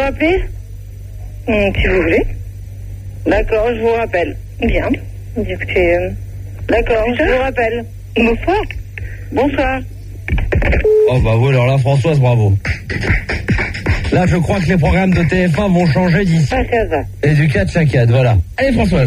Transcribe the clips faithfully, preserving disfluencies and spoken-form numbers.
rappeler Hum, Si vous voulez. D'accord, je vous rappelle. Bien. Écoutez, euh, D'accord, je vous rappelle. bonsoir. Bonsoir. Oh bah oui, alors là, Françoise, bravo. Là, je crois que les programmes de T F un vont changer d'ici. Ah, c'est ça. Et du quatre chacade, voilà. Allez, Françoise.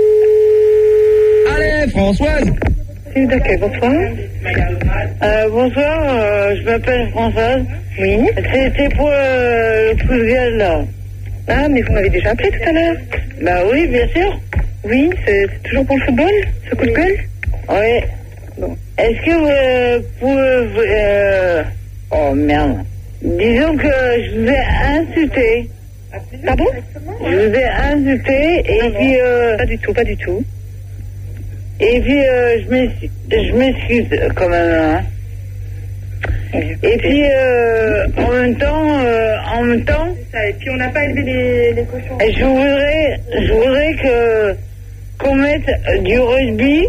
Allez, Françoise. C'est d'accueil, bonsoir. Euh, bonsoir, euh, je m'appelle Françoise. Oui. C'était pour euh, le coup de gueule, là. Ah, mais vous m'avez déjà appelé tout à l'heure. Bah oui, bien sûr. Oui, c'est c'est toujours pour le football, ce coup de gueule. Oui. Bon. Est-ce que vous euh, pouvez... Euh... Oh, merde. Disons que je vous ai insulté. Pardon? Je vous ai insulté et Non, non. puis... Euh... Pas du tout, pas du tout. Et puis, euh, je m'excuse, je m'excuse quand même, hein. Et puis, euh, en même temps, euh, en même temps, Et puis on n'a pas élevé les, les cochons. je voudrais, je voudrais que qu'on mette du rugby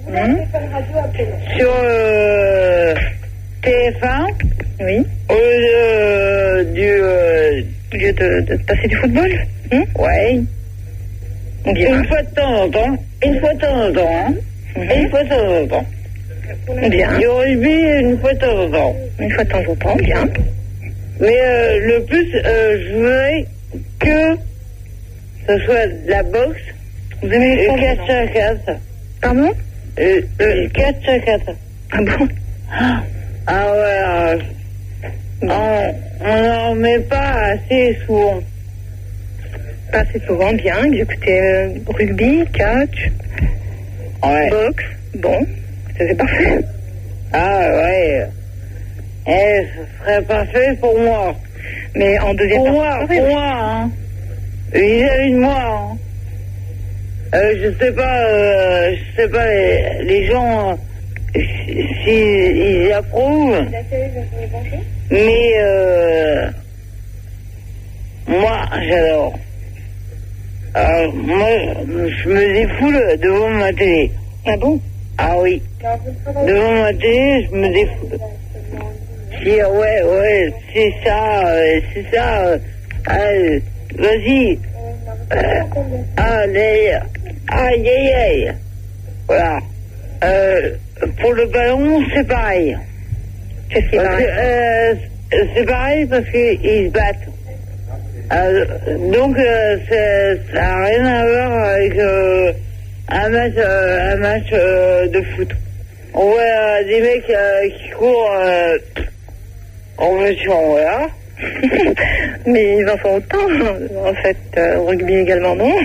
sur euh, T F un Oui. au lieu de, du, euh, Au lieu de, de passer du football. Hum ouais, Bien. une fois de temps en temps, une fois de temps en temps, hein, une fois de temps en temps. Bien. Du rugby une fois de temps en temps. Une fois de temps en temps, bien. Mais euh, le plus, euh, je voudrais que ce soit de la boxe, Vous aimez les le sports, quatre non? à quatre. Pardon? Euh, Le quatre à quatre. Ah bon? Ah ouais, euh, on n'en met pas assez souvent. Pas assez souvent, bien. Écoutez, euh, rugby, catch, Ouais. boxe, bon, ça c'est parfait. Ah ouais. Eh, ce serait parfait pour moi. Mais en deuxième Pour partie, moi, pareil. pour moi, hein. Vis-à-vis de moi, hein. Euh, je sais pas, euh, je sais pas, les, les gens, euh, si, si ils approuvent. Mais, euh, moi, j'adore. Alors, moi, je me défoule devant ma télé. Ah bon? Ah oui. Devant ma télé, je me défoule. Si, ouais, ouais, c'est ça, euh, c'est ça. euh, allez, vas-y. Euh, allez, aïe, aïe, aïe. Voilà. Euh, pour le ballon, c'est pareil. Qu'est-ce qui Parce que, pareil? euh, c'est pareil parce qu'ils se battent. Euh, donc, euh, c'est- ça n'a rien à voir avec euh, un match, euh, un match euh, de foot. On voit euh, des mecs euh, qui courent euh, en voiture, voilà. Mais ils en font autant, en fait, euh, au rugby également, non?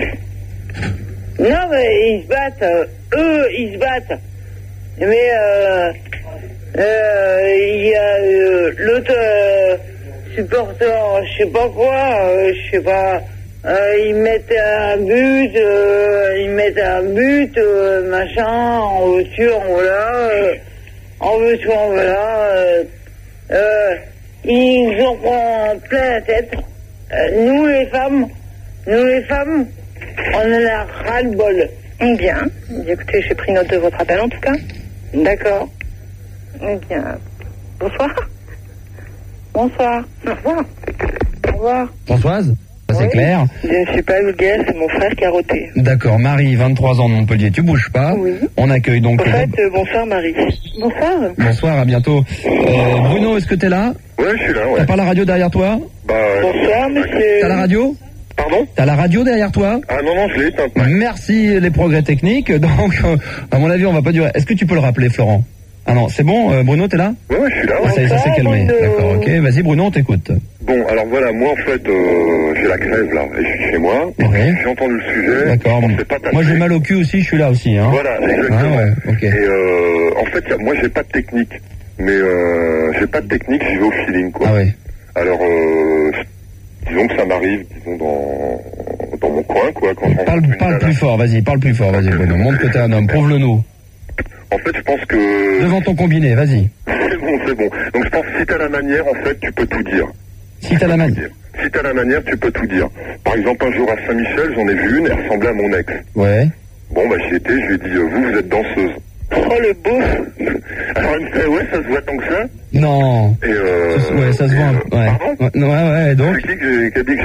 Non, mais ils se battent. euh, eux, ils se battent. Mais euh, euh, il y a euh, l'autre euh, supporter, je sais pas quoi, euh, je sais pas. Euh, ils mettent un but, euh, ils mettent un but, euh, machin, en voiture, en voilà, euh, en voiture, en voilà. Euh, euh, ils en prennent plein la tête. Euh, nous les femmes, nous les femmes, on en a ras-le-bol. Bien. Écoutez, j'ai pris note de votre appel en tout cas. D'accord. Bien. Bonsoir. Bonsoir. Au revoir. Au revoir. Françoise, ça, c'est Oui. clair. Je ne suis pas vulgaire, c'est mon frère qui a roté. D'accord, Marie, vingt-trois ans de Montpellier, tu bouges pas. Oui. On accueille donc... En fait, euh, bonsoir Marie. Bonsoir. Bonsoir, à bientôt. Euh, Bruno, est-ce que t'es là? Ouais, je suis là, ouais. T'as pas la radio derrière toi? Bah, euh, Bonsoir monsieur. T'as la radio? pardon? T'as la radio derrière toi? Ah non, non, je l'ai éteinte. ouais. Merci les progrès techniques. Donc, euh, à mon avis, on va pas durer. Est-ce que tu peux le rappeler, Florent? Ah non, c'est bon, euh, Bruno, t'es là? Ouais, ouais, je suis là, Ah, ouais. ça y est, ça s'est calmé. Bruno. D'accord, ok. Vas-y, Bruno, on t'écoute. Bon, alors voilà, moi, en fait, euh, j'ai la crève, là, et je suis chez moi. Ouais. J'ai entendu le sujet. D'accord. On s'est pas tapé. Moi, j'ai mal au cul aussi, je suis là aussi. Hein. Voilà, exactement. Ah ouais, ok. Et euh, en fait, y a- moi, j'ai pas de technique. Mais euh, j'ai pas de technique, j'y vais au feeling, quoi. Ah ouais. Alors, euh, disons que ça m'arrive, disons, dans, dans mon coin, quoi, quand je rencontre Parle, une parle nana. plus fort, vas-y, parle plus fort, vas-y, Bruno. Montre que t'es un homme, prouve-le-nous. En fait, je pense que... Devant ton combiné, vas-y. C'est bon, c'est bon. Donc, je pense que si t'as la manière, en fait, tu peux tout dire. Si t'as la main. Si t'as la manière, tu peux tout dire. Par exemple, un jour à Saint-Michel, j'en ai vu une, elle ressemblait à mon ex. Ouais. Bon, bah j'y étais, je lui ai dit, euh, vous, vous êtes danseuse. Oh le beau. Alors elle me fait, ouais, ça se voit tant que ça. Non. Et euh, Ça se- ouais, ça se et, voit. un- euh, Ouais. Pardon Ouais, ouais, ouais, donc. C'est qui que j'ai- qui a dit que